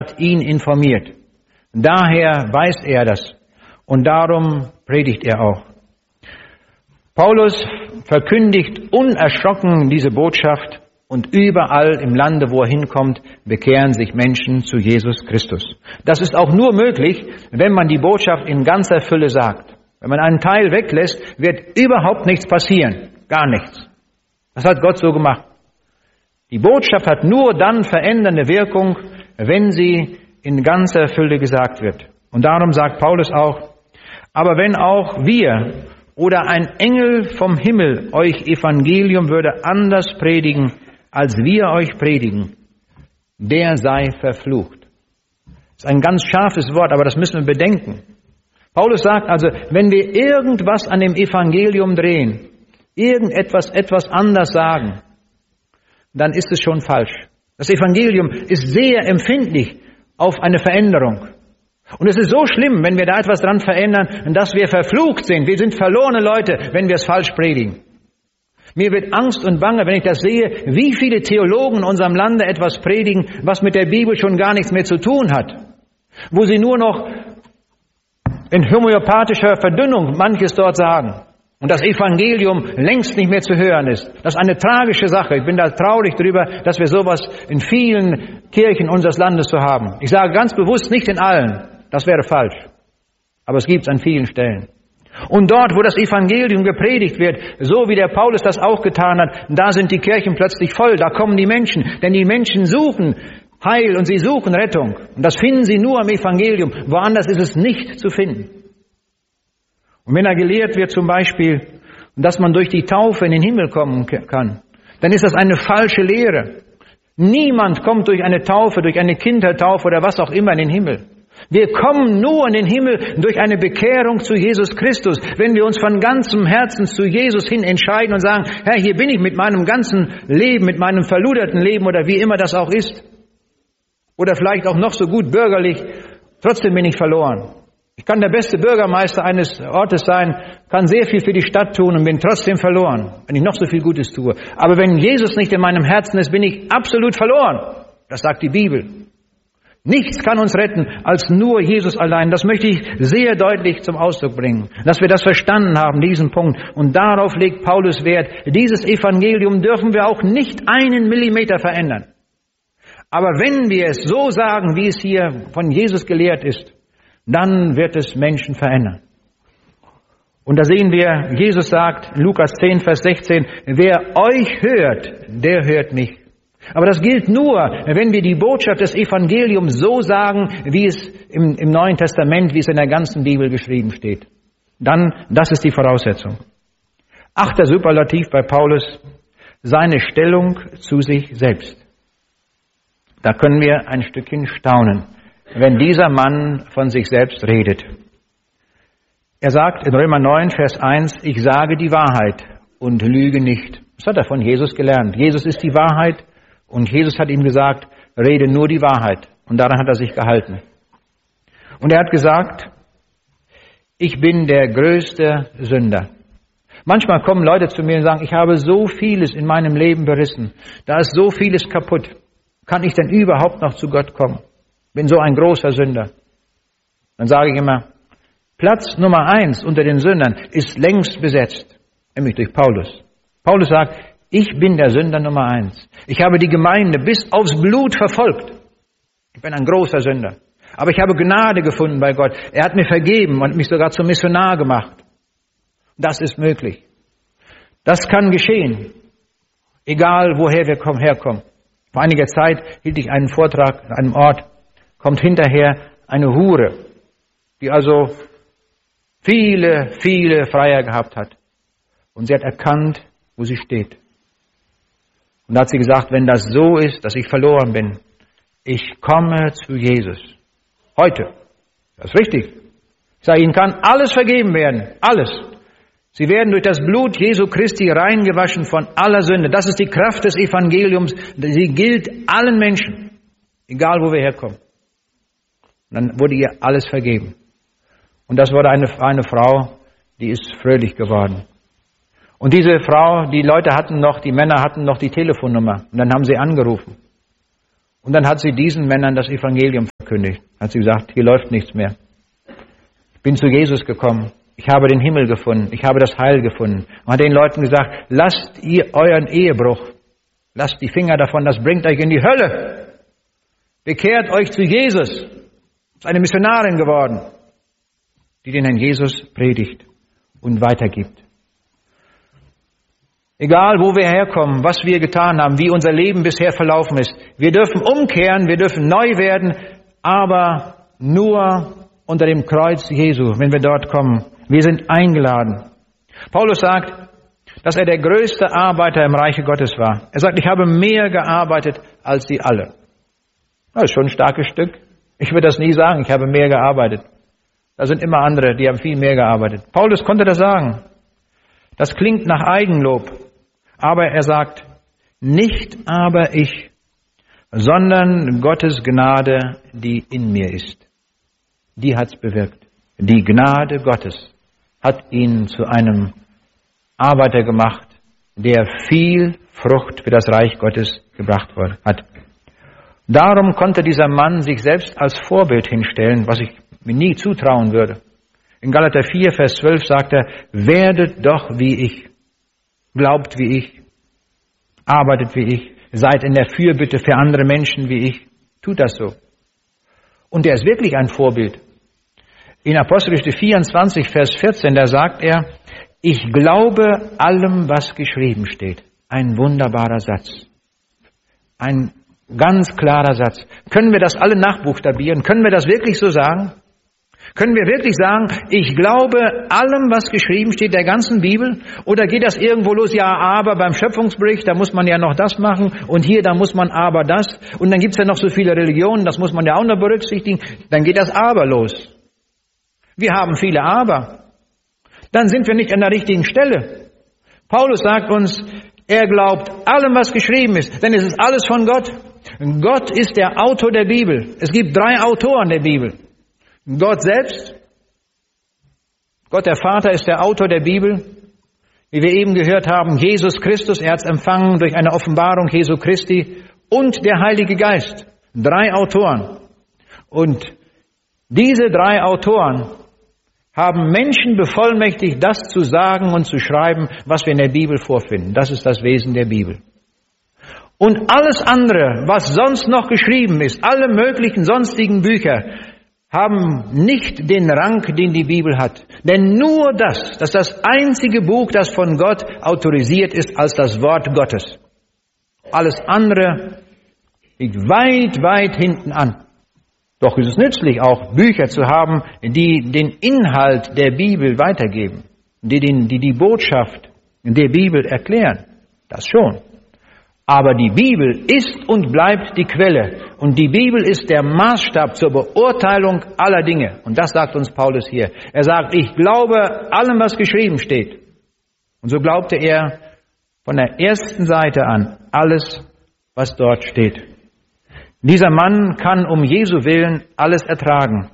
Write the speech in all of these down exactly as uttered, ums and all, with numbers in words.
hat ihn informiert. Daher weiß er das und darum predigt er auch. Paulus verkündigt unerschrocken diese Botschaft und überall im Lande, wo er hinkommt, bekehren sich Menschen zu Jesus Christus. Das ist auch nur möglich, wenn man die Botschaft in ganzer Fülle sagt. Wenn man einen Teil weglässt, wird überhaupt nichts passieren. Gar nichts. Das hat Gott so gemacht. Die Botschaft hat nur dann verändernde Wirkung, wenn sie in ganzer Fülle gesagt wird. Und darum sagt Paulus auch, aber wenn auch wir oder ein Engel vom Himmel euch Evangelium würde anders predigen, als wir euch predigen, der sei verflucht. Das ist ein ganz scharfes Wort, aber das müssen wir bedenken. Paulus sagt also, wenn wir irgendwas an dem Evangelium drehen, irgendetwas etwas anders sagen, dann ist es schon falsch. Das Evangelium ist sehr empfindlich auf eine Veränderung. Und es ist so schlimm, wenn wir da etwas dran verändern, dass wir verflucht sind. Wir sind verlorene Leute, wenn wir es falsch predigen. Mir wird Angst und Bange, wenn ich das sehe, wie viele Theologen in unserem Lande etwas predigen, was mit der Bibel schon gar nichts mehr zu tun hat. Wo sie nur noch in homöopathischer Verdünnung manches dort sagen. Und das Evangelium längst nicht mehr zu hören ist. Das ist eine tragische Sache. Ich bin da traurig darüber, dass wir sowas in vielen Kirchen unseres Landes zu haben. Ich sage ganz bewusst nicht in allen. Das wäre falsch. Aber es gibt es an vielen Stellen. Und dort, wo das Evangelium gepredigt wird, so wie der Paulus das auch getan hat, da sind die Kirchen plötzlich voll. Da kommen die Menschen. Denn die Menschen suchen Heil und sie suchen Rettung. Und das finden sie nur am Evangelium. Woanders ist es nicht zu finden. Und wenn da gelehrt wird zum Beispiel, dass man durch die Taufe in den Himmel kommen kann, dann ist das eine falsche Lehre. Niemand kommt durch eine Taufe, durch eine Kindertaufe oder was auch immer in den Himmel. Wir kommen nur in den Himmel durch eine Bekehrung zu Jesus Christus, wenn wir uns von ganzem Herzen zu Jesus hin entscheiden und sagen, Herr, hier bin ich mit meinem ganzen Leben, mit meinem verluderten Leben oder wie immer das auch ist. Oder vielleicht auch noch so gut bürgerlich, trotzdem bin ich verloren. Ich kann der beste Bürgermeister eines Ortes sein, kann sehr viel für die Stadt tun und bin trotzdem verloren, wenn ich noch so viel Gutes tue. Aber wenn Jesus nicht in meinem Herzen ist, bin ich absolut verloren. Das sagt die Bibel. Nichts kann uns retten als nur Jesus allein. Das möchte ich sehr deutlich zum Ausdruck bringen, dass wir das verstanden haben, diesen Punkt. Und darauf legt Paulus Wert. Dieses Evangelium dürfen wir auch nicht einen Millimeter verändern. Aber wenn wir es so sagen, wie es hier von Jesus gelehrt ist, dann wird es Menschen verändern. Und da sehen wir, Jesus sagt, Lukas zehn, Vers sechzehn, wer euch hört, der hört mich. Aber das gilt nur, wenn wir die Botschaft des Evangeliums so sagen, wie es im, im Neuen Testament, wie es in der ganzen Bibel geschrieben steht. Dann, das ist die Voraussetzung. Achter Superlativ bei Paulus, seine Stellung zu sich selbst. Da können wir ein Stückchen staunen, wenn dieser Mann von sich selbst redet. Er sagt in Römer neun, Vers eins, ich sage die Wahrheit und lüge nicht. Das hat er von Jesus gelernt. Jesus ist die Wahrheit und Jesus hat ihm gesagt, rede nur die Wahrheit. Und daran hat er sich gehalten. Und er hat gesagt, ich bin der größte Sünder. Manchmal kommen Leute zu mir und sagen, ich habe so vieles in meinem Leben berissen. Da ist so vieles kaputt. Kann ich denn überhaupt noch zu Gott kommen? Bin so ein großer Sünder. Dann sage ich immer, Platz Nummer eins unter den Sündern ist längst besetzt, nämlich durch Paulus. Paulus sagt, ich bin der Sünder Nummer eins. Ich habe die Gemeinde bis aufs Blut verfolgt. Ich bin ein großer Sünder. Aber ich habe Gnade gefunden bei Gott. Er hat mir vergeben und mich sogar zum Missionar gemacht. Das ist möglich. Das kann geschehen, egal woher wir herkommen. Vor einiger Zeit hielt ich einen Vortrag an einem Ort, kommt hinterher eine Hure, die also viele, viele Freier gehabt hat. Und sie hat erkannt, wo sie steht. Und da hat sie gesagt, wenn das so ist, dass ich verloren bin, ich komme zu Jesus. Heute. Das ist richtig. Ich sage, ihnen kann alles vergeben werden. Alles. Sie werden durch das Blut Jesu Christi reingewaschen von aller Sünde. Das ist die Kraft des Evangeliums. Sie gilt allen Menschen, egal wo wir herkommen. Und dann wurde ihr alles vergeben. Und das wurde eine, eine Frau, die ist fröhlich geworden. Und diese Frau, die Leute hatten noch, die Männer hatten noch die Telefonnummer. Und dann haben sie angerufen. Und dann hat sie diesen Männern das Evangelium verkündigt. Hat sie gesagt, hier läuft nichts mehr. Ich bin zu Jesus gekommen. Ich habe den Himmel gefunden. Ich habe das Heil gefunden. Und hat den Leuten gesagt, lasst ihr euren Ehebruch. Lasst die Finger davon, das bringt euch in die Hölle. Bekehrt euch zu Jesus. Ist eine Missionarin geworden, die den Herrn Jesus predigt und weitergibt. Egal, wo wir herkommen, was wir getan haben, wie unser Leben bisher verlaufen ist, wir dürfen umkehren, wir dürfen neu werden, aber nur unter dem Kreuz Jesu, wenn wir dort kommen. Wir sind eingeladen. Paulus sagt, dass er der größte Arbeiter im Reiche Gottes war. Er sagt, ich habe mehr gearbeitet als sie alle. Das ist schon ein starkes Stück. Ich würde das nie sagen, ich habe mehr gearbeitet. Da sind immer andere, die haben viel mehr gearbeitet. Paulus konnte das sagen. Das klingt nach Eigenlob. Aber er sagt, nicht aber ich, sondern Gottes Gnade, die in mir ist. Die hat's bewirkt. Die Gnade Gottes hat ihn zu einem Arbeiter gemacht, der viel Frucht für das Reich Gottes gebracht hat. Darum konnte dieser Mann sich selbst als Vorbild hinstellen, was ich mir nie zutrauen würde. In Galater vier, Vers zwölf sagt er, werdet doch wie ich, glaubt wie ich, arbeitet wie ich, seid in der Fürbitte für andere Menschen wie ich, tut das so. Und er ist wirklich ein Vorbild. In Apostelgeschichte vierundzwanzig, Vers vierzehn, da sagt er, ich glaube allem, was geschrieben steht. Ein wunderbarer Satz. Ein ganz klarer Satz. Können wir das alle nachbuchstabieren? Können wir das wirklich so sagen? Können wir wirklich sagen, ich glaube allem, was geschrieben steht, der ganzen Bibel? Oder geht das irgendwo los? Ja, aber beim Schöpfungsbericht, da muss man ja noch das machen. Und hier, da muss man aber das. Und dann gibt's ja noch so viele Religionen, das muss man ja auch noch berücksichtigen. Dann geht das aber los. Wir haben viele aber. Dann sind wir nicht an der richtigen Stelle. Paulus sagt uns, er glaubt allem, was geschrieben ist, denn es ist alles von Gott. Gott ist der Autor der Bibel. Es gibt drei Autoren der Bibel. Gott selbst, Gott der Vater ist der Autor der Bibel. Wie wir eben gehört haben, Jesus Christus, er hat es empfangen durch eine Offenbarung Jesu Christi und der Heilige Geist. Drei Autoren. Und diese drei Autoren haben Menschen bevollmächtigt, das zu sagen und zu schreiben, was wir in der Bibel vorfinden. Das ist das Wesen der Bibel. Und alles andere, was sonst noch geschrieben ist, alle möglichen sonstigen Bücher, haben nicht den Rang, den die Bibel hat. Denn nur das, das ist das einzige Buch, das von Gott autorisiert ist als das Wort Gottes. Alles andere liegt weit, weit hinten an. Doch ist es nützlich, auch Bücher zu haben, die den Inhalt der Bibel weitergeben, die den, die, die Botschaft der Bibel erklären. Das schon. Aber die Bibel ist und bleibt die Quelle. Und die Bibel ist der Maßstab zur Beurteilung aller Dinge. Und das sagt uns Paulus hier. Er sagt, ich glaube allem, was geschrieben steht. Und so glaubte er von der ersten Seite an alles, was dort steht. Dieser Mann kann um Jesu Willen alles ertragen.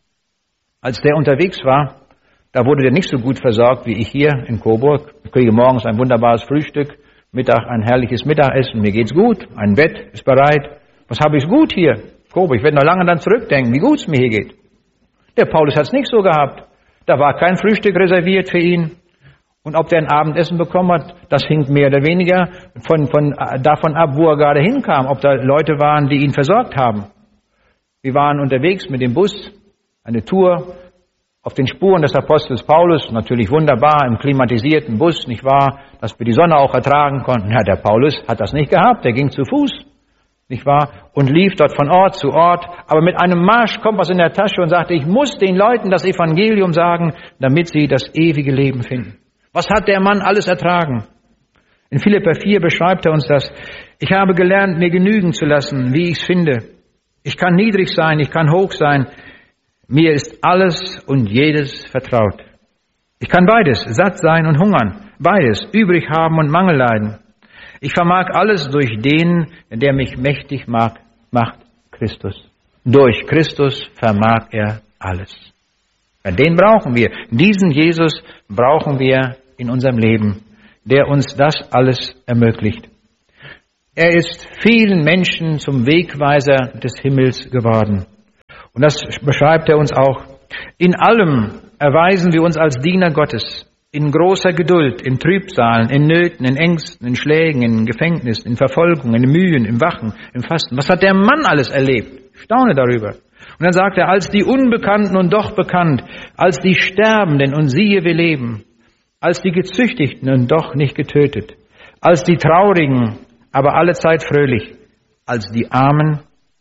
Als der unterwegs war, da wurde der nicht so gut versorgt wie ich hier in Coburg. Ich kriege morgens ein wunderbares Frühstück, Mittag ein herrliches Mittagessen, mir geht's gut, ein Bett ist bereit. Was habe ich gut hier? Coburg, ich werde noch lange dann zurückdenken, wie gut es mir hier geht. Der Paulus hat es nicht so gehabt. Da war kein Frühstück reserviert für ihn. Und ob der ein Abendessen bekommen hat, das hing mehr oder weniger von, von, davon ab, wo er gerade hinkam. Ob da Leute waren, die ihn versorgt haben. Wir waren unterwegs mit dem Bus, eine Tour auf den Spuren des Apostels Paulus. Natürlich wunderbar im klimatisierten Bus, nicht wahr, dass wir die Sonne auch ertragen konnten. Ja, der Paulus hat das nicht gehabt, der ging zu Fuß, nicht wahr, und lief dort von Ort zu Ort, aber mit einem Marschkompass in der Tasche und sagte, ich muss den Leuten das Evangelium sagen, damit sie das ewige Leben finden. Was hat der Mann alles ertragen? In Philipper vier beschreibt er uns das. Ich habe gelernt, mir genügen zu lassen, wie ich es finde. Ich kann niedrig sein, ich kann hoch sein. Mir ist alles und jedes vertraut. Ich kann beides, satt sein und hungern. Beides, übrig haben und Mangel leiden. Ich vermag alles durch den, der mich mächtig macht, macht Christus. Durch Christus vermag er alles. Den brauchen wir. Diesen Jesus brauchen wir in unserem Leben, der uns das alles ermöglicht. Er ist vielen Menschen zum Wegweiser des Himmels geworden. Und das beschreibt er uns auch. In allem erweisen wir uns als Diener Gottes, in großer Geduld, in Trübsalen, in Nöten, in Ängsten, in Schlägen, in Gefängnissen, in Verfolgungen, in Mühen, im Wachen, im Fasten. Was hat der Mann alles erlebt? Ich staune darüber. Und dann sagt er, als die Unbekannten und doch bekannt, als die Sterbenden und siehe, wir leben, als die Gezüchtigten und doch nicht getötet, als die Traurigen, aber allezeit fröhlich, als die Armen,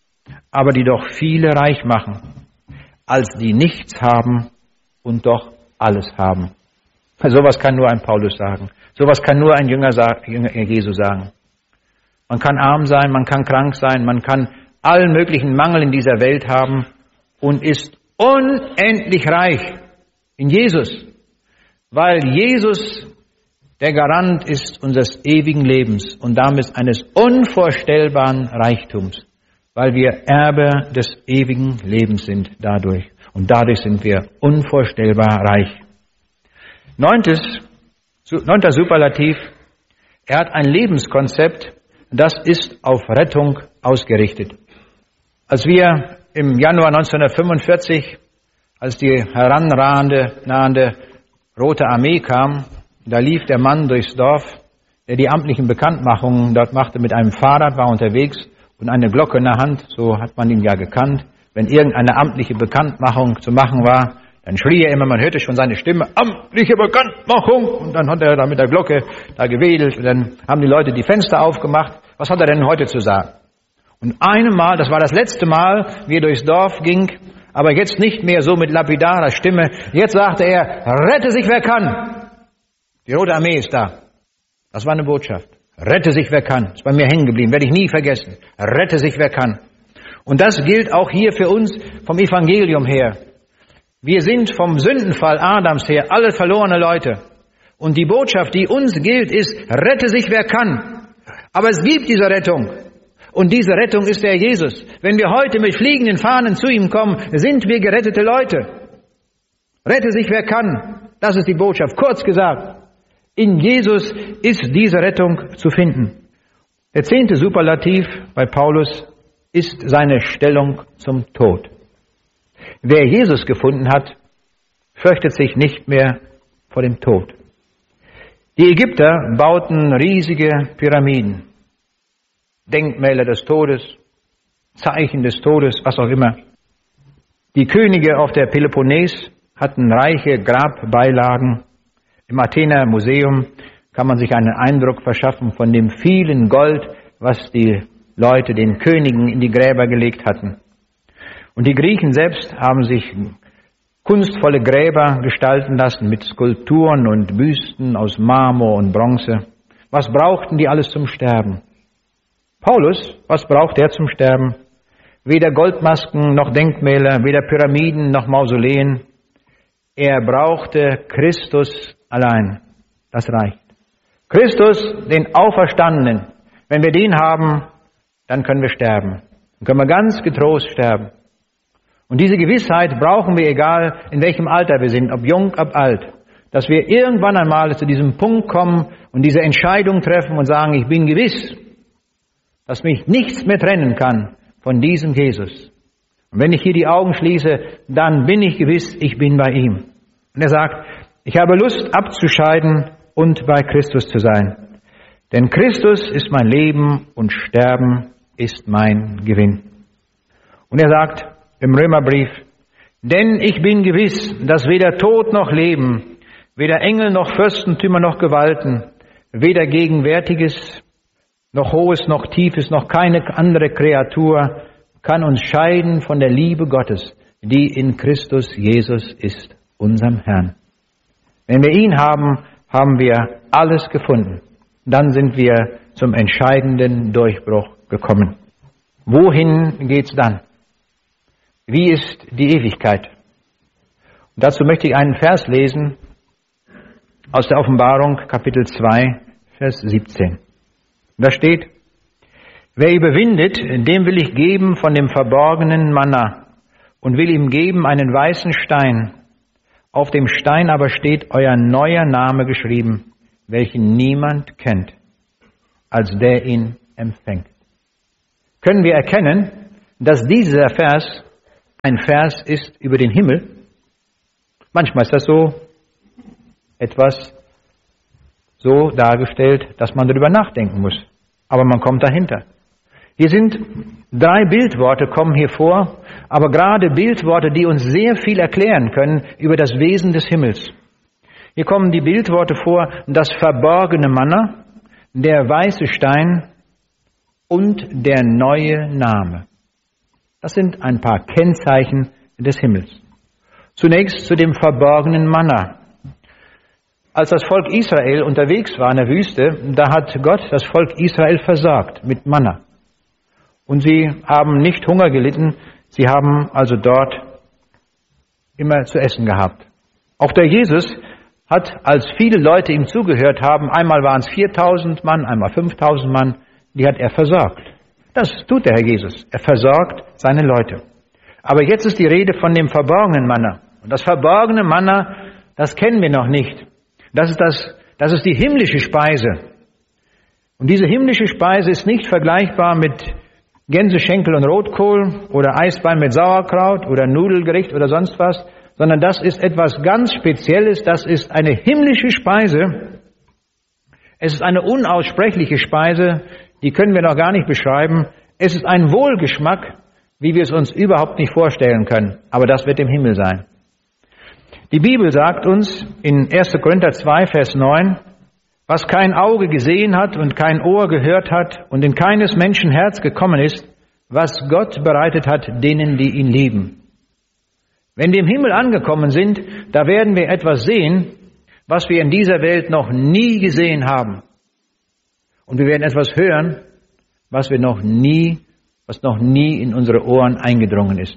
aber die doch viele reich machen, als die nichts haben und doch alles haben. Sowas kann nur ein Paulus sagen. Sowas kann nur ein Jünger, Jünger Jesu sagen. Man kann arm sein, man kann krank sein, man kann allen möglichen Mangel in dieser Welt haben und ist unendlich reich in Jesus, weil Jesus der Garant ist unseres ewigen Lebens und damit eines unvorstellbaren Reichtums, weil wir Erbe des ewigen Lebens sind dadurch. Und dadurch sind wir unvorstellbar reich. Neuntes, neunter Superlativ, er hat ein Lebenskonzept, das ist auf Rettung ausgerichtet. Als wir im Januar neunzehnhundertfünfundvierzig, als die heranrahende, nahende Rote Armee kam, da lief der Mann durchs Dorf, der die amtlichen Bekanntmachungen dort machte mit einem Fahrrad, war unterwegs und eine Glocke in der Hand, so hat man ihn ja gekannt. Wenn irgendeine amtliche Bekanntmachung zu machen war, dann schrie er immer, man hörte schon seine Stimme, amtliche Bekanntmachung. Und dann hat er da mit der Glocke da gewedelt und dann haben die Leute die Fenster aufgemacht. Was hat er denn heute zu sagen? Und einmal, das war das letzte Mal, wie er durchs Dorf ging, aber jetzt nicht mehr so mit lapidarer Stimme. Jetzt sagte er, rette sich wer kann. Die Rote Armee ist da. Das war eine Botschaft. Rette sich wer kann. Ist bei mir hängen geblieben, werde ich nie vergessen. Rette sich wer kann. Und das gilt auch hier für uns vom Evangelium her. Wir sind vom Sündenfall Adams her alle verlorene Leute. Und die Botschaft, die uns gilt, ist, rette sich wer kann. Aber es gibt diese Rettung. Und diese Rettung ist der Jesus. Wenn wir heute mit fliegenden Fahnen zu ihm kommen, sind wir gerettete Leute. Rette sich wer kann. Das ist die Botschaft. Kurz gesagt, in Jesus ist diese Rettung zu finden. Der zehnte Superlativ bei Paulus ist seine Stellung zum Tod. Wer Jesus gefunden hat, fürchtet sich nicht mehr vor dem Tod. Die Ägypter bauten riesige Pyramiden, Denkmäler des Todes, Zeichen des Todes, was auch immer. Die Könige auf der Peloponnes hatten reiche Grabbeilagen. Im Athener Museum kann man sich einen Eindruck verschaffen von dem vielen Gold, was die Leute den Königen in die Gräber gelegt hatten. Und die Griechen selbst haben sich kunstvolle Gräber gestalten lassen mit Skulpturen und Büsten aus Marmor und Bronze. Was brauchten die alles zum Sterben? Paulus, was braucht er zum Sterben? Weder Goldmasken noch Denkmäler, weder Pyramiden noch Mausoleen. Er brauchte Christus allein. Das reicht. Christus, den Auferstandenen. Wenn wir den haben, dann können wir sterben. Dann können wir ganz getrost sterben. Und diese Gewissheit brauchen wir, egal in welchem Alter wir sind, ob jung, ob alt, dass wir irgendwann einmal zu diesem Punkt kommen und diese Entscheidung treffen und sagen, ich bin gewiss, dass mich nichts mehr trennen kann von diesem Jesus. Und wenn ich hier die Augen schließe, dann bin ich gewiss, ich bin bei ihm. Und er sagt, ich habe Lust abzuscheiden und bei Christus zu sein. Denn Christus ist mein Leben und Sterben ist mein Gewinn. Und er sagt im Römerbrief, denn ich bin gewiss, dass weder Tod noch Leben, weder Engel noch Fürstentümer noch Gewalten, weder Gegenwärtiges noch Hohes noch Tiefes noch keine andere Kreatur kann uns scheiden von der Liebe Gottes, die in Christus Jesus ist, unserem Herrn. Wenn wir ihn haben, haben wir alles gefunden. Dann sind wir zum entscheidenden Durchbruch gekommen. Wohin geht's dann? Wie ist die Ewigkeit? Und dazu möchte ich einen Vers lesen aus der Offenbarung, Kapitel zwei, Vers siebzehn. Da steht, wer überwindet, dem will ich geben von dem verborgenen Manna und will ihm geben einen weißen Stein. Auf dem Stein aber steht euer neuer Name geschrieben, welchen niemand kennt, als der ihn empfängt. Können wir erkennen, dass dieser Vers ein Vers ist über den Himmel. Manchmal ist das so etwas so dargestellt, dass man darüber nachdenken muss. Aber man kommt dahinter. Hier sind drei Bildworte, kommen hier vor, aber gerade Bildworte, die uns sehr viel erklären können über das Wesen des Himmels. Hier kommen die Bildworte vor, das verborgene Manna, der weiße Stein und der neue Name. Das sind ein paar Kennzeichen des Himmels. Zunächst zu dem verborgenen Manna. Als das Volk Israel unterwegs war in der Wüste, da hat Gott das Volk Israel versorgt mit Manna. Und sie haben nicht Hunger gelitten, sie haben also dort immer zu essen gehabt. Auch der Jesus hat, als viele Leute ihm zugehört haben, einmal waren es viertausend Mann, einmal fünftausend Mann, die hat er versorgt. Das tut der Herr Jesus. Er versorgt seine Leute. Aber jetzt ist die Rede von dem verborgenen Manna. Und das verborgene Manna, das kennen wir noch nicht. Das ist, das, das ist die himmlische Speise. Und diese himmlische Speise ist nicht vergleichbar mit Gänseschenkel und Rotkohl oder Eisbein mit Sauerkraut oder Nudelgericht oder sonst was, sondern das ist etwas ganz Spezielles. Das ist eine himmlische Speise. Es ist eine unaussprechliche Speise, die können wir noch gar nicht beschreiben. Es ist ein Wohlgeschmack, wie wir es uns überhaupt nicht vorstellen können. Aber das wird im Himmel sein. Die Bibel sagt uns in erster Korinther zwei, Vers neun, was kein Auge gesehen hat und kein Ohr gehört hat und in keines Menschen Herz gekommen ist, was Gott bereitet hat denen, die ihn lieben. Wenn wir im Himmel angekommen sind, da werden wir etwas sehen, was wir in dieser Welt noch nie gesehen haben. Und wir werden etwas hören, was wir noch nie, was noch nie in unsere Ohren eingedrungen ist.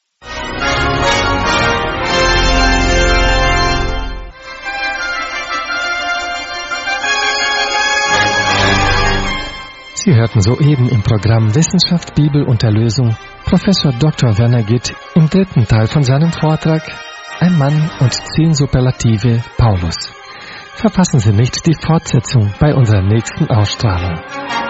Sie hörten soeben im Programm Wissenschaft, Bibel und Erlösung Professor Doktor Werner Gitt im dritten Teil von seinem Vortrag Ein Mann und zehn Superlative Paulus. Verpassen Sie nicht die Fortsetzung bei unserer nächsten Ausstrahlung.